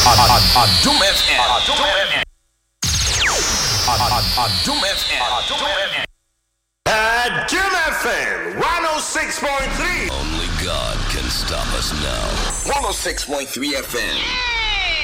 Doom FM. Doom FM. At Jim FM 106.3. Only God can stop us now. 106.3 FM.